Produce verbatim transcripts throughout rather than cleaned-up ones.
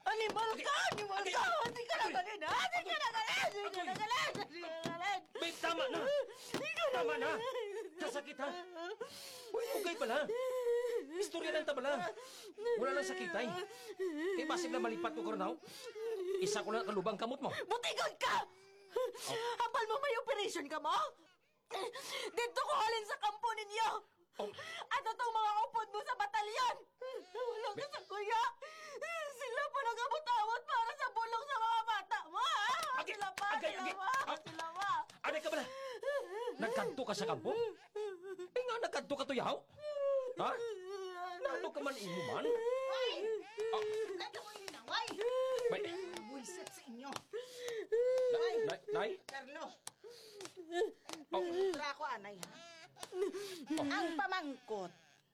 Animal ka! Animal ka! Hindi ka nagalin, ha? Hindi ka nagalin! Hindi ka nagalin! Hindi ka nagalin! Babe, tama na! Tama na! Kasakit, ha? Uy, okay pala. Istorya ng tabala. Wala lang sakitay. Kaya pasig na malipat ko karanaw. Isa ko lang kalubang kamot mo. Butigod ka! Oh. Hapal mo may operation ka mo? Dito ko halin sa kampo ninyo! Oh. At itong mga upod mo sa batalyon! Wala ka sa kuya! Sila pa nag-abot-awot para sa bulong sa mga bata mo, ha? Agi, sila pa, agi, sila agi. pa, Ah. sila pa! Ano ka ba? Nagkanto ka sa kampo? Eh nga, nagkanto ka to, yaw? Ha? Nalo ka man imo man? Ay! Oh. Nada mo yun na, way! May... Buisit sa inyo. Nay? Nay? Nay? Carlo, Oh. tra ko, anay, ha? Ang pamangkot,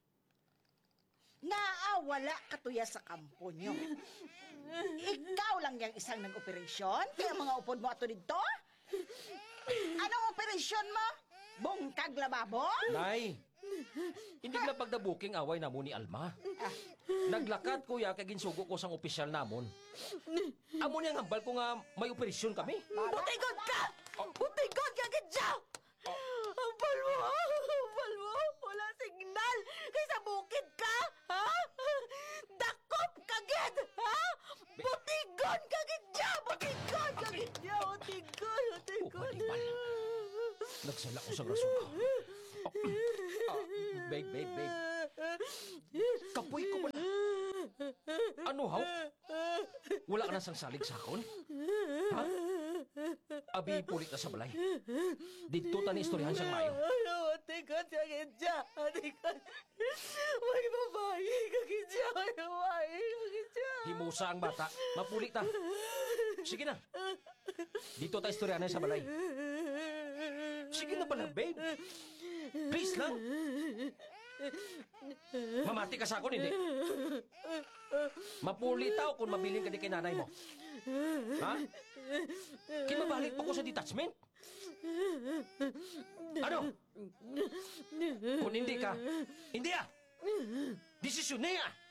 naawala katuya sa kampo nyo. Ikaw lang yung isang nag-operasyon, kaya mga upod mo ato dito? Anong operasyon mo? Bungkag lababo? Nay! Hindi na pagdabuking away na mo ni Alma. Ah, Naglakat kuya kay ginsugo ko sang opisyal namon. Amo niya ngambal ko nga may operasyon kami. Butigod ka! Oh. Butigod ka, Gidya! Hapal mo! Hapal mo! Wala signal! Kaysa bukid ka! Ha? Dakop ka, Gid! Ha? Butigon ka, Gidya! Butigon ka, Gidya! Butigon! Butigon! Oh, mali, Nagsala ko sa rason ko. Oh. Ah, babe, babe, babe. Kapoy ko pala. Ano, haw? Wala ka na sang salig sakon? Ha? Abi, pulit na sa balay. Dito tani istoryahan siyang mayo. Butigon ka, Gidya! Butigon! May babae ka, Gidya! May babae ka, Gidya! Himusa ang bata. Mapulit ta. Sige na. Dito tayo istoryahan sa balay. Sige na pala, babe. Please lang. Mamati ka sa akin, hindi? Mapulitaw kung mabiling ka di kay nanay mo. Ha? Kimabalik pa ko sa detachment. Ano? Kung hindi ka, hindi ah! Desisyon niya!